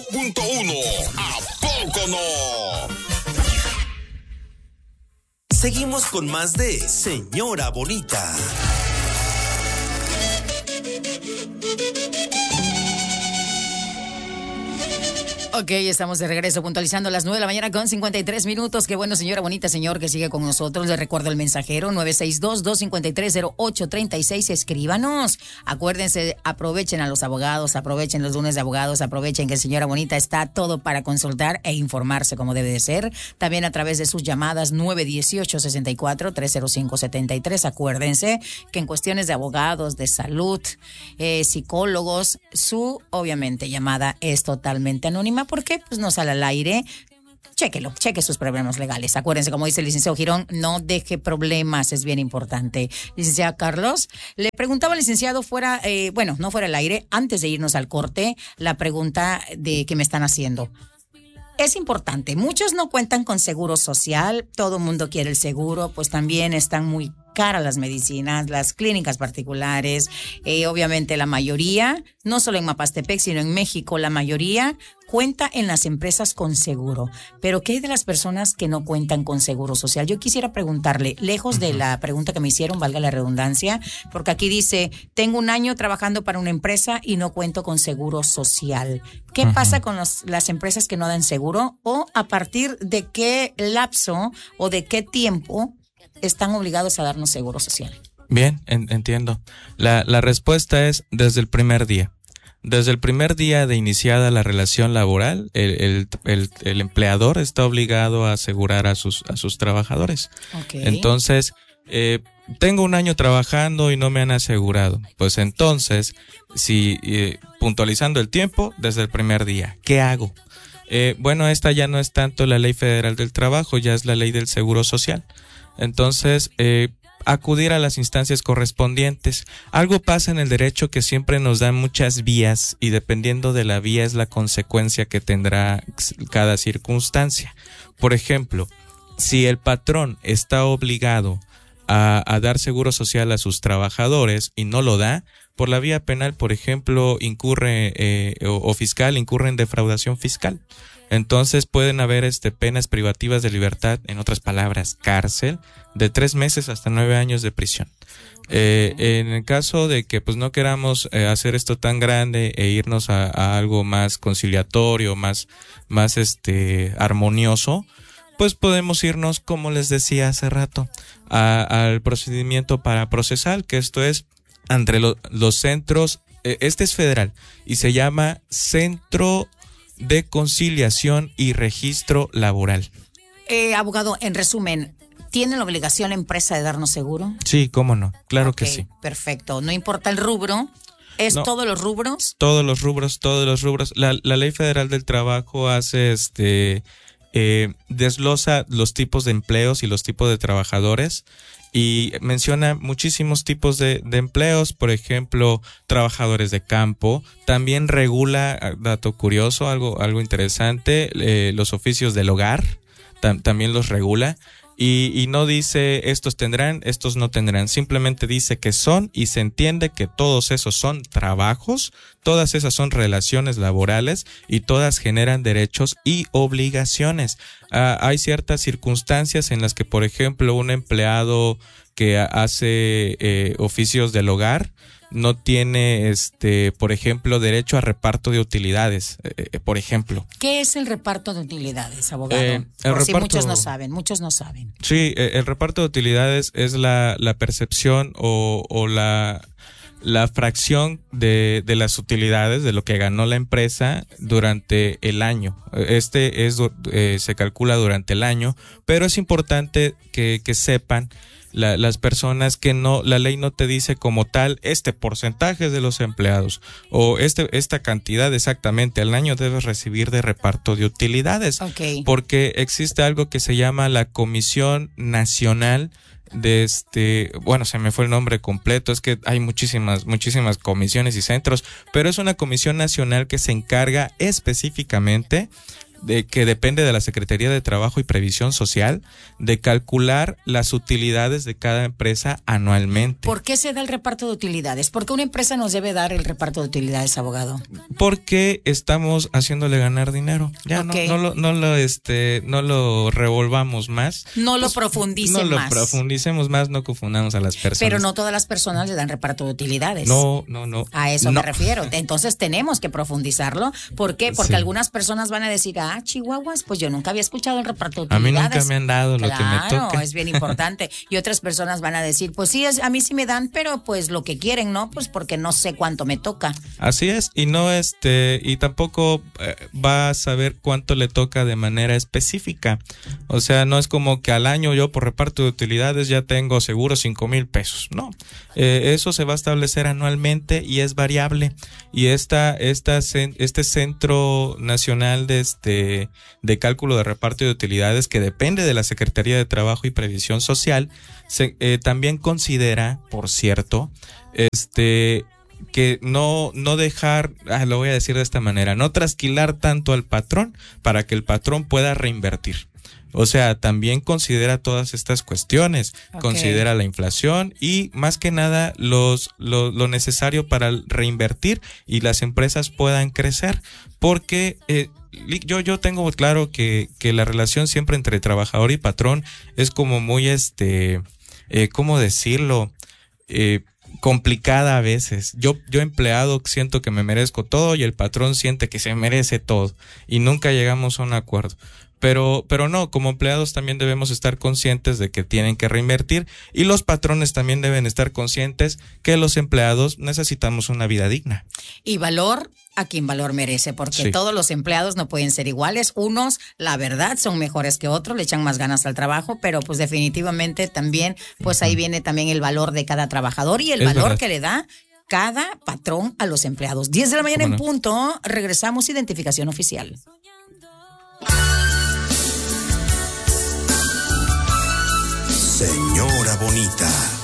100.1. ¿A poco no? Seguimos con más de Señora Bonita. Ok, estamos de regreso puntualizando las 9 de la mañana con 53 minutos. Qué bueno, señora bonita, señor, que sigue con nosotros. Le recuerdo el mensajero 962-253-0836. Escríbanos. Acuérdense, aprovechen a los abogados, aprovechen los lunes de abogados, aprovechen que señora bonita está todo para consultar e informarse como debe de ser. También a través de sus llamadas 918-64-305-73. Acuérdense que en cuestiones de abogados, de salud, psicólogos, su, obviamente, llamada es totalmente anónima. ¿Por qué? Pues no sale al aire. Chéquelo, cheque sus problemas legales. Acuérdense, como dice el licenciado Girón, no deje problemas, es bien importante. Licenciado Carlos, le preguntaba al licenciado fuera, no fuera al aire, antes de irnos al corte, la pregunta de que me están haciendo. Es importante, muchos no cuentan con seguro social, todo el mundo quiere el seguro, pues también están muy caras las medicinas, las clínicas particulares, obviamente la mayoría, no solo en Mapastepec, sino en México, la mayoría cuenta en las empresas con seguro. Pero ¿qué hay de las personas que no cuentan con seguro social? Yo quisiera preguntarle, lejos de la pregunta que me hicieron, valga la redundancia, porque aquí dice, tengo 1 año trabajando para una empresa y no cuento con seguro social. ¿Qué pasa con las empresas que no dan seguro? ¿O a partir de qué lapso o de qué tiempo están obligados a darnos seguro social? Bien, entiendo. La respuesta es desde el primer día. Desde el primer día de iniciada la relación laboral, el empleador está obligado a asegurar a sus trabajadores. Okay. Entonces, tengo 1 año trabajando y no me han asegurado. Pues entonces, si puntualizando el tiempo, desde el primer día, ¿qué hago? Esta ya no es tanto la Ley Federal del Trabajo, ya es la Ley del Seguro Social. Entonces, acudir a las instancias correspondientes. Algo pasa en el derecho que siempre nos dan muchas vías y dependiendo de la vía es la consecuencia que tendrá cada circunstancia. Por ejemplo, si el patrón está obligado a dar seguro social a sus trabajadores y no lo da, por la vía penal, por ejemplo, incurre fiscal, incurre en defraudación fiscal. Entonces pueden haber penas privativas de libertad, en otras palabras, cárcel, de 3 meses hasta 9 años de prisión. En el caso de que pues no queramos hacer esto tan grande e irnos a algo más conciliatorio, más armonioso, pues podemos irnos, como les decía hace rato, al procedimiento paraprocesal, que esto es entre los centros, este es federal y se llama Centro de Conciliación y Registro Laboral. Abogado, en resumen, ¿tiene la obligación la empresa de darnos seguro? Sí, cómo no, claro que sí. Perfecto, no importa el rubro, ¿es no, todos los rubros? Todos los rubros. La Ley Federal del Trabajo hace desglosa los tipos de empleos y los tipos de trabajadores y menciona muchísimos tipos de empleos, por ejemplo, trabajadores de campo. También regula, dato curioso, algo interesante, los oficios del hogar, también los regula. Y no dice estos tendrán, estos no tendrán, simplemente dice que son y se entiende que todos esos son trabajos, todas esas son relaciones laborales y todas generan derechos y obligaciones. Hay ciertas circunstancias en las que, por ejemplo, un empleado que hace oficios del hogar no tiene, por ejemplo, derecho a reparto de utilidades, por ejemplo. ¿Qué es el reparto de utilidades, abogado? Si muchos no saben. Sí, el reparto de utilidades es la percepción o la fracción de las utilidades, de lo que ganó la empresa durante el año. Se calcula durante el año, pero es importante que sepan las personas que la ley no te dice como tal este porcentaje de los empleados o esta cantidad exactamente al año debes recibir de reparto de utilidades. Okay. Porque existe algo que se llama la Comisión Nacional de se me fue el nombre completo, es que hay muchísimas comisiones y centros, pero es una comisión nacional que se encarga específicamente de que depende de la Secretaría de Trabajo y Previsión Social, de calcular las utilidades de cada empresa anualmente. ¿Por qué se da el reparto de utilidades? ¿Por qué una empresa nos debe dar el reparto de utilidades, abogado? Porque estamos haciéndole ganar dinero. Ya Okay. no lo revolvamos más. No lo profundicen No más. lo profundicemos más, no confundamos a las personas. Pero no todas las personas le dan reparto de utilidades. No. A eso No. me refiero. Entonces tenemos que profundizarlo. ¿Por qué? Porque Sí. algunas personas van a decir, chihuahuas, pues yo nunca había escuchado el reparto de A mí utilidades. nunca me han dado lo que me toca. Claro, es bien importante. Y otras personas van a decir, pues sí, a mí sí me dan, pero pues lo que quieren, ¿no? Pues porque no sé cuánto me toca. Así es, y no y tampoco va a saber cuánto le toca de manera específica. O sea, no es como que al año yo por reparto de utilidades ya tengo seguro 5,000 pesos. No, eso se va a establecer anualmente y es variable. Y este Centro Nacional de Cálculo de Reparto de Utilidades, que depende de la Secretaría de Trabajo y Previsión Social, también considera, por cierto, que no dejar, lo voy a decir de esta manera, no trasquilar tanto al patrón para que el patrón pueda reinvertir. O sea, también considera todas estas cuestiones, considera la inflación y más que nada lo necesario para reinvertir y las empresas puedan crecer, porque yo tengo claro que la relación siempre entre trabajador y patrón es como muy ¿cómo decirlo? Complicada a veces. Yo empleado siento que me merezco todo y el patrón siente que se merece todo y nunca llegamos a un acuerdo. Pero no, como empleados también debemos estar conscientes de que tienen que reinvertir y los patrones también deben estar conscientes que los empleados necesitamos una vida digna. Y valor a quien valor merece, porque Sí. todos los empleados no pueden ser iguales. Unos, la verdad, son mejores que otros, le echan más ganas al trabajo, pero pues definitivamente también, pues ahí viene también el valor de cada trabajador y el Es valor verdad. que le da cada patrón a los empleados. 10 de la mañana en ¿Cómo no? punto, regresamos, identificación oficial. Señora bonita.